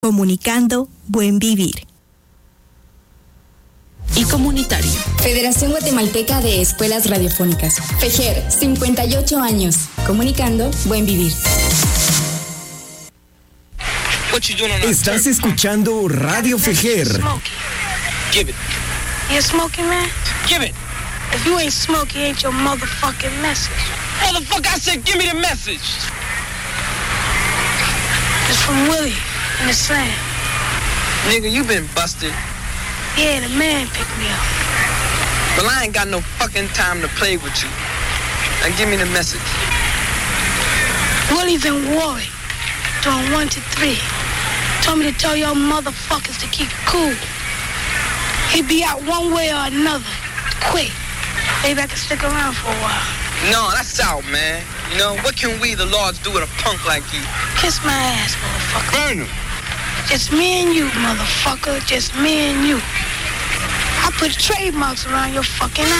Comunicando Buen Vivir. Y comunitario. Federación Guatemalteca de Escuelas Radiofónicas. FEJER, 58 años. Comunicando Buen Vivir. Estás escuchando Radio FEJER. Give it. You smoking, man? Give it. If you ain't smoking, ain't your motherfucking message. Motherfucker, I said give me the message. It's from Willie in the Slam. Nigga, you been busted. Yeah, the man picked me up. Well, I ain't got no fucking time to play with you. Now give me the message. Willie's in Warwick, doing 1 to 3. Told me to tell y'all motherfuckers to keep cool. He'd be out one way or another, quick. Maybe I can stick around for a while. No, that's out, man. You know, what can we, the Lords, do with a punk like you? Kiss my ass, motherfucker. Burn him. Just me and you, motherfucker. Just me and you. I put trademarks around your fucking